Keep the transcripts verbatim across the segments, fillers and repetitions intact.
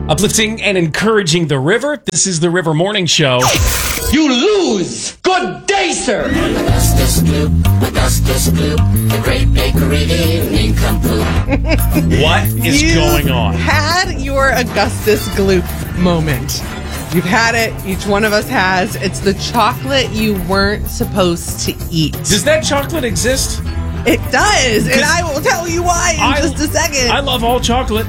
Uplifting and encouraging the river. This is the River Morning Show. You lose! Good day, sir! Augustus Gloop, Augustus Gloop, the great bakery evening complete. What is You going on? Had your Augustus Gloop moment. You've had it. Each one of us has. It's the chocolate you weren't supposed to eat. Does that chocolate exist? It does, and I will tell you why in I- just a second. I love all chocolate.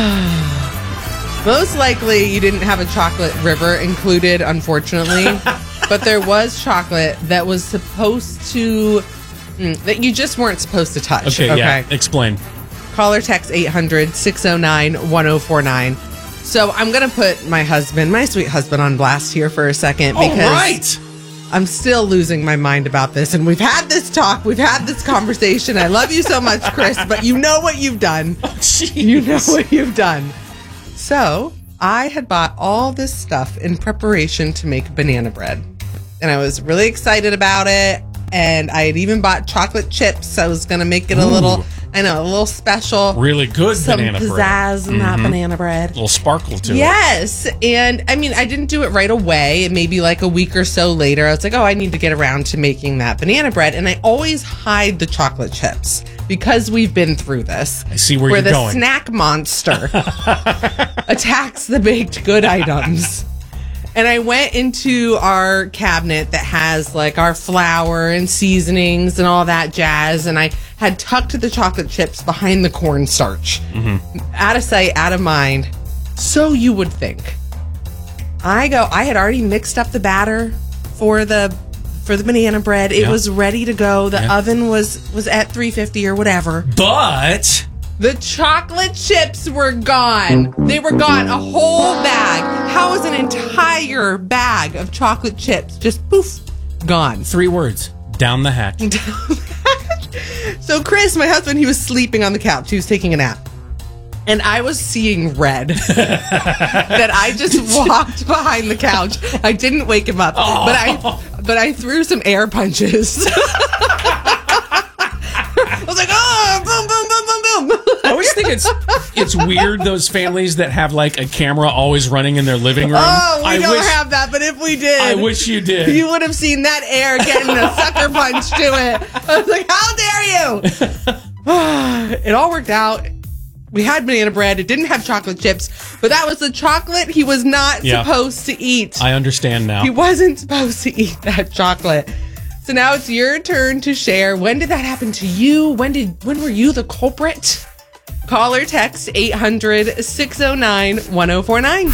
Most likely you didn't have a chocolate river included, unfortunately. But there was chocolate that was supposed to, mm, that you just weren't supposed to touch. Okay, yeah. Explain. Call or text eight hundred, six oh nine, one oh four nine. So I'm going to put my husband, my sweet husband, on blast here for a second. All Because right. I'm still losing my mind about this. And we've had this talk. We've had this conversation. I love you so much, Chris, but you know what you've done. Oh, jeez. You know what you've done. So I had bought all this stuff in preparation to make banana bread. And I was really excited about it. And I had even bought chocolate chips. I was going to make it a Ooh. little, I know, a little special. Really good Some banana bread. pizzazz in that banana bread. A little sparkle to it. Yes. And I mean, I didn't do it right away. Maybe like a week or so later, I was like, oh, I need to get around to making that banana bread. And I always hide the chocolate chips because we've been through this. I see where, where you're the going. snack monster attacks the baked good items. And I went into our cabinet that has like our flour and seasonings and all that jazz. And I had tucked the chocolate chips behind the cornstarch. Mm-hmm. Out of sight, out of mind. So you would think. I go, I had already mixed up the batter for the for the banana bread. It Yeah. was ready to go. The Yeah. oven was was at three fifty or whatever. But The chocolate chips were gone. They were gone. A whole bag. How is an entire bag of chocolate chips just poof, gone? three words. Down the hatch. So Chris, my husband, he was sleeping on the couch. He was taking a nap. And I was seeing red. That I just walked behind the couch. I didn't wake him up. Oh. But I but I threw some air punches. I was like, oh, boom, boom, boom, boom, boom. I always think it's it's weird, those families that have like a camera always running in their living room. Oh, we I don't wish, have that, but if we did, I wish you did. you would have seen that air getting a sucker punch to it. I was like, how dare you? It all worked out. We had banana bread. It didn't have chocolate chips, but that was the chocolate he was not Yeah. supposed to eat. I understand now. He wasn't supposed to eat that chocolate. So now it's your turn to share. When did that happen to you? When did when were you the culprit? Call or text eight hundred, six oh nine, one oh four nine.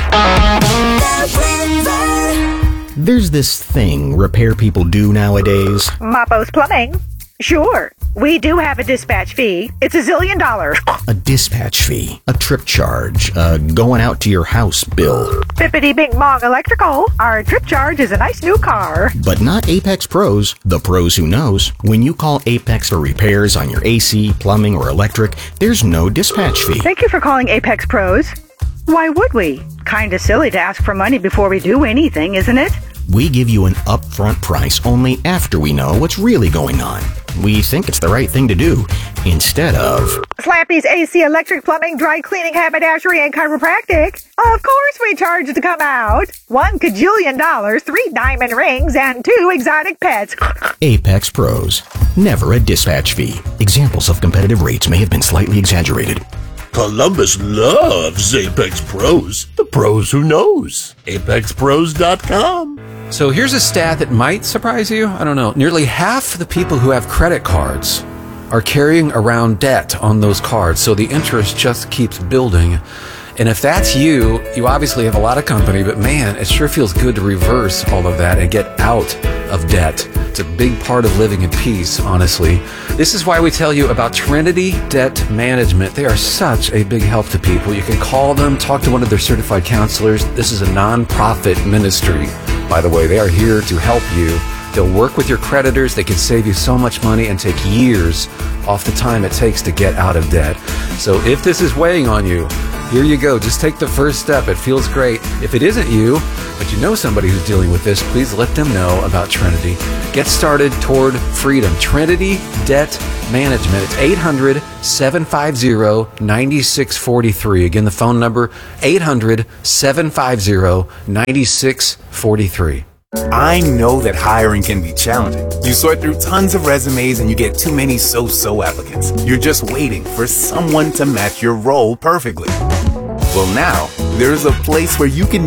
There's this thing repair people do nowadays. Mapo's Plumbing. Sure. We do have a dispatch fee. It's a zillion dollars. A dispatch fee, a trip charge, a going out to your house bill. Bippity Bing Bong Electrical. Our trip charge is a nice new car. But not Apex Pros, the pros who knows. When you call Apex for repairs on your A C, plumbing, or electric, there's no dispatch fee. Thank you for calling Apex Pros. Why would we? Kinda silly to ask for money before we do anything, isn't it? We give you an upfront price only after we know what's really going on. We think it's the right thing to do, instead of... Slappy's A C, electric, plumbing, dry cleaning, haberdashery, and chiropractic. Of course we charge to come out. One cajillion dollars, three diamond rings, and two exotic pets. Apex Pros. Never a dispatch fee. Examples of competitive rates may have been slightly exaggerated. Columbus loves Apex Pros. The pros who knows. apex pros dot com. So here's a stat that might surprise you. I don't know. Nearly half the people who have credit cards are carrying around debt on those cards. So the interest just keeps building. And if that's you, you obviously have a lot of company, but man, it sure feels good to reverse all of that and get out of debt. It's a big part of living in peace, honestly. This is why we tell you about Trinity Debt Management. They are such a big help to people. You can call them, talk to one of their certified counselors. This is a nonprofit ministry, by the way. They are here to help you. They'll work with your creditors. They can save you so much money and take years off the time it takes to get out of debt. So if this is weighing on you, Here you go. Just take the first step. It feels great. If it isn't you, but you know somebody who's dealing with this, please let them know about Trinity. Get started toward freedom. Trinity Debt Management. It's eight hundred, seven five zero, nine six four three. Again, the phone number, eight hundred, seven five zero, nine six four three. I know that hiring can be challenging. You sort through tons of resumes and you get too many so-so applicants. You're just waiting for someone to match your role perfectly. Well, now, there's a place where you can